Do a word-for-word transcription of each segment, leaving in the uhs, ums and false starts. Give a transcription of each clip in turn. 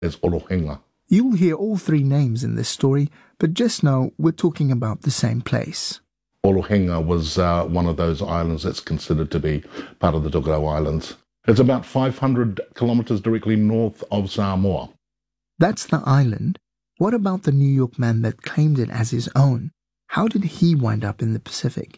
as Olohenga. You'll hear all three names in this story, but just know we're talking about the same place. Olohenga was uh, one of those islands that's considered to be part of the Tokelau Islands. It's about five hundred kilometres directly north of Samoa. That's the island. What about the New York man that claimed it as his own? How did he wind up in the Pacific?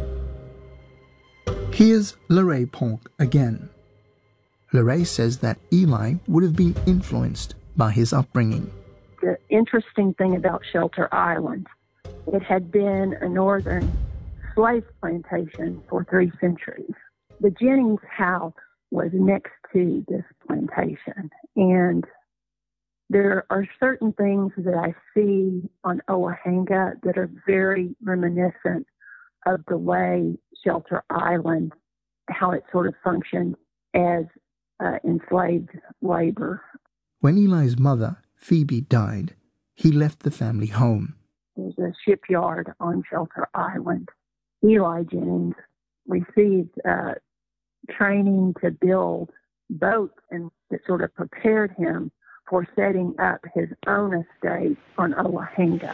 Here's Larry Polk again. Larry says that Eli would have been influenced by his upbringing. The interesting thing about Shelter Island, it had been a northern slave plantation for three centuries. The Jennings house was next to this plantation, and there are certain things that I see on Olohenga that are very reminiscent of the way Shelter Island, how it sort of functioned as uh, enslaved labor. When Eli's mother, Phoebe, died, he left the family home. There's a shipyard on Shelter Island. Eli Jennings received uh, training to build boats, and it sort of prepared him for setting up his own estate on Olohenga.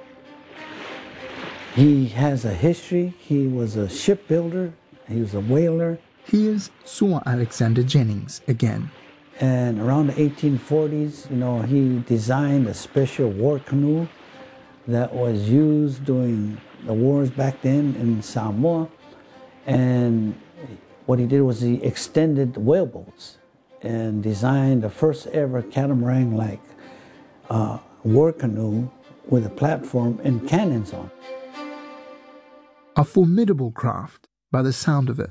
He has a history. He was a shipbuilder. He was a whaler. Here's Sua Alexander Jennings again. And around the eighteen forties, you know, he designed a special war canoe that was used during the wars back then in Samoa. And what he did was he extended whaleboats and designed the first ever catamaran-like uh, war canoe with a platform and cannons on. A formidable craft by the sound of it.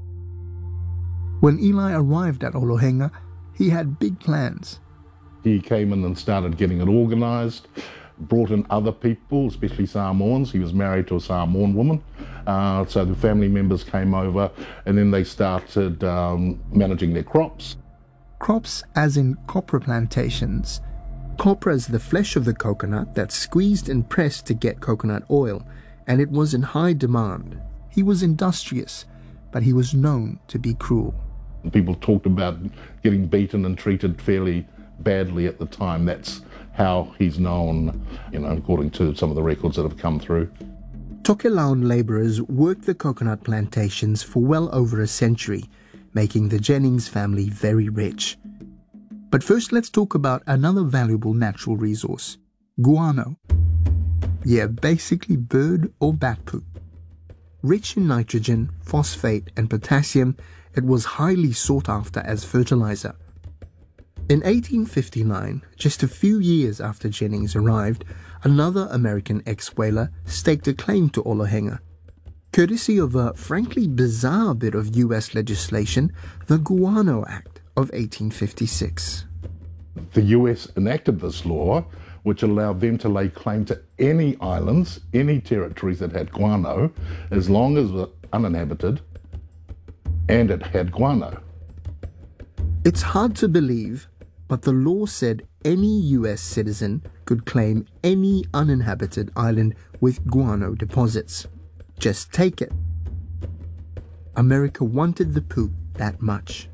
When Eli arrived at Olohenga, he had big plans. He came in and started getting it organised, brought in other people, especially Samoans. He was married to a Samoan woman, uh, so the family members came over, and then they started um, managing their crops. Crops as in copra plantations. Copra is the flesh of the coconut that's squeezed and pressed to get coconut oil, and it was in high demand. He was industrious, but he was known to be cruel. People talked about getting beaten and treated fairly badly at the time. That's how he's known, you know, according to some of the records that have come through. Tokelauan labourers worked the coconut plantations for well over a century, making the Jennings family very rich. But first, let's talk about another valuable natural resource, guano. Yeah, basically bird or bat poop. Rich in nitrogen, phosphate and potassium, it was highly sought after as fertilizer. In eighteen fifty-nine, just a few years after Jennings arrived, another American ex-whaler staked a claim to Olohenga. Courtesy of a frankly bizarre bit of U S legislation, the Guano Act of eighteen fifty-six. The U S enacted this law, which allowed them to lay claim to any islands, any territories that had guano, as long as it was uninhabited and it had guano. It's hard to believe, but the law said any U S citizen could claim any uninhabited island with guano deposits. Just take it. America wanted the poop that much.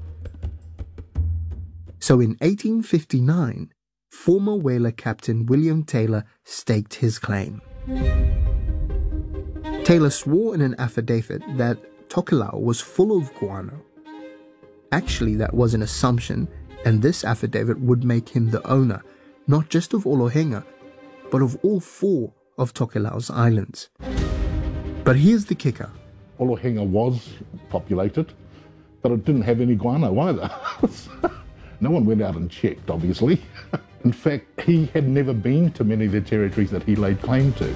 So in eighteen fifty-nine, former whaler captain William Taylor staked his claim. Taylor swore in an affidavit that Tokelau was full of guano. Actually, that was an assumption, and this affidavit would make him the owner, not just of Olohenga, but of all four of Tokelau's islands. But here's the kicker. Olohenga was populated, but it didn't have any guano either. No one went out and checked, obviously. In fact, he had never been to many of the territories that he laid claim to.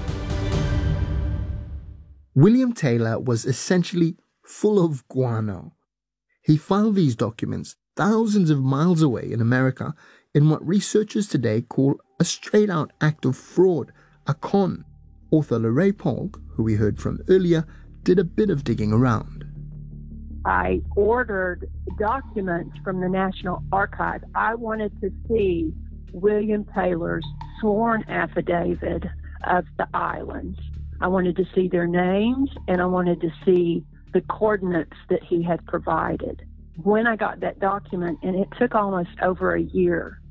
William Taylor was essentially full of guano. He filed these documents thousands of miles away in America in what researchers today call a straight-out act of fraud, a con. Author Larry Polk, who we heard from earlier, did a bit of digging around. I ordered documents from the National Archives. I wanted to see William Taylor's sworn affidavit of the islands. I wanted to see their names, and I wanted to see the coordinates that he had provided. When I got that document, and it took almost over a year